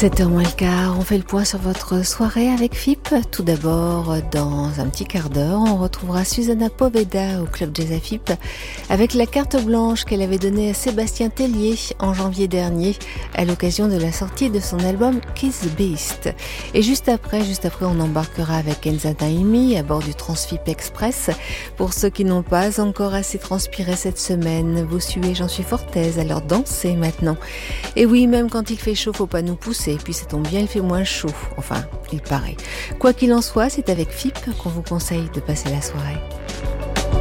7h moins le quart, on fait le point sur votre soirée avec FIP. Tout d'abord, dans un petit quart d'heure, on retrouvera Susanna Poveda au Club Jazz à FIP avec la carte blanche qu'elle avait donnée à Sébastien Tellier en janvier dernier à l'occasion de la sortie de son album Kiss the Beast. Et juste après, on embarquera avec Kenza Naimi à bord du Transfip Express. Pour ceux qui n'ont pas encore assez transpiré cette semaine, vous suivez, j'en suis fort aise, alors dansez maintenant. Et oui, même quand il fait chaud, faut pas nous pousser. Et puis ça tombe bien, il fait moins chaud. Enfin, il paraît. Quoi qu'il en soit, c'est avec FIP qu'on vous conseille de passer la soirée.